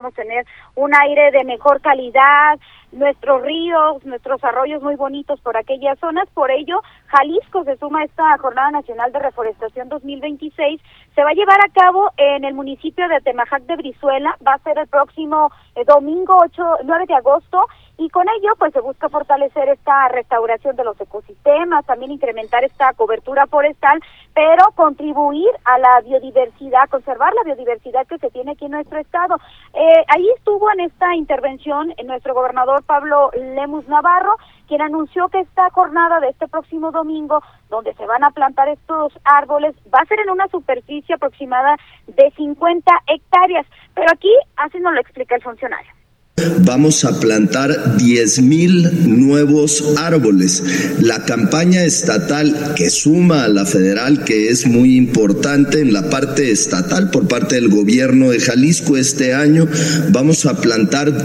podamos tener un aire de mejor calidad, nuestros ríos, nuestros arroyos muy bonitos por aquellas zonas. Por ello, Jalisco se suma a esta Jornada Nacional de Reforestación 2026. Se va a llevar a cabo en el municipio de Atemajac de Brizuela, va a ser el próximo domingo 9 de agosto, y con ello pues se busca fortalecer esta restauración de los ecosistemas, también incrementar esta cobertura forestal, pero contribuir a la biodiversidad, conservar la biodiversidad que se tiene aquí en nuestro estado. Ahí estuvo en esta intervención nuestro gobernador Pablo Lemus Navarro, quien anunció que esta jornada de este próximo domingo, donde se van a plantar estos árboles, va a ser en una superficie aproximada de 50 hectáreas, pero aquí así nos lo explica el funcionario. Vamos a plantar 10,000 nuevos árboles. La campaña estatal que suma a la federal, que es muy importante en la parte estatal por parte del gobierno de Jalisco, este año vamos a plantar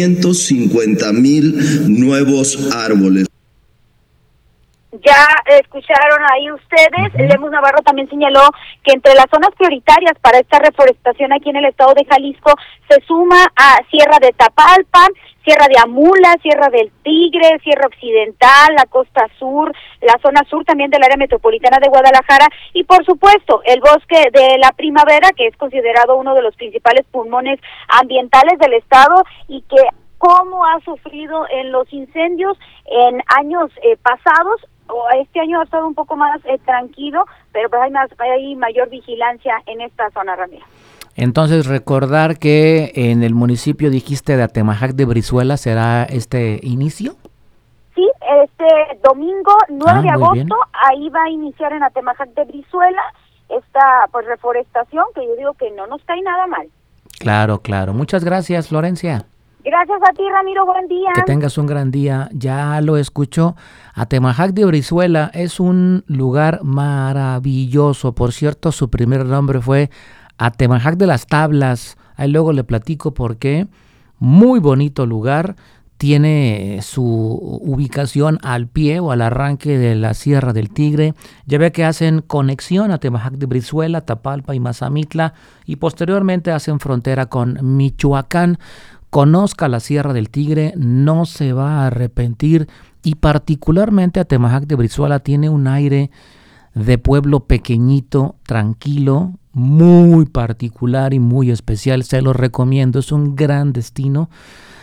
250,000 nuevos árboles. Ya escucharon ahí ustedes, Lemus Navarro también señaló que entre las zonas prioritarias para esta reforestación aquí en el estado de Jalisco se suma a Sierra de Tapalpa, Sierra de Amula, Sierra del Tigre, Sierra Occidental, la Costa Sur, la zona sur también del área metropolitana de Guadalajara y por supuesto el Bosque de la Primavera, que es considerado uno de los principales pulmones ambientales del estado y que cómo ha sufrido en los incendios en años pasados. Este año ha estado un poco más tranquilo, pero pues hay mayor vigilancia en esta zona, Ramiro. Entonces, recordar que en el municipio, dijiste, de Atemajac de Brizuela, ¿será este inicio? Sí, este domingo 9 de agosto, bien. Ahí va a iniciar en Atemajac de Brizuela esta pues reforestación, que yo digo que no nos cae nada mal. Claro. Muchas gracias, Florencia. Gracias a ti, Ramiro, buen día. Que tengas un gran día. Ya lo escuchó. Atemajac de Brizuela es un lugar maravilloso. Por cierto, su primer nombre fue Atemajac de las Tablas. Ahí luego le platico por qué. Muy bonito lugar. Tiene su ubicación al pie o al arranque de la Sierra del Tigre. Ya ve que hacen conexión a Atemajac de Brizuela, Tapalpa y Mazamitla, y posteriormente hacen frontera con Michoacán. Conozca la Sierra del Tigre, no se va a arrepentir, y particularmente Atemajac de Brizuela tiene un aire de pueblo pequeñito, tranquilo, muy particular y muy especial. Se lo recomiendo, es un gran destino.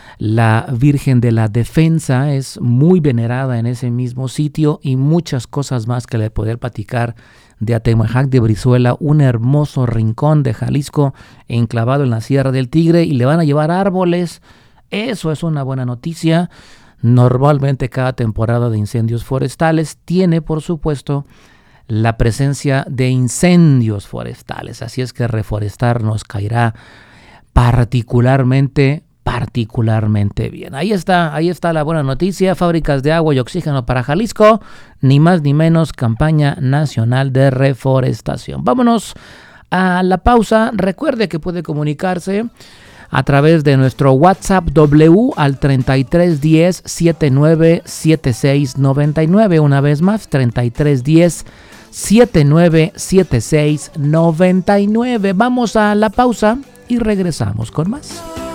La Virgen de la Defensa es muy venerada en ese mismo sitio y muchas cosas más que le poder platicar de Atemajac de Brizuela, un hermoso rincón de Jalisco enclavado en la Sierra del Tigre, y le van a llevar árboles. Eso es una buena noticia. Normalmente cada temporada de incendios forestales tiene, por supuesto, la presencia de incendios forestales, así es que reforestar nos caerá particularmente bien. Ahí está la buena noticia. Fábricas de agua y oxígeno para Jalisco, ni más ni menos, campaña nacional de reforestación. Vámonos a la pausa. Recuerde que puede comunicarse a través de nuestro WhatsApp W al 3310 797699. Una vez más, 3310 797699. Vamos a la pausa y regresamos con más.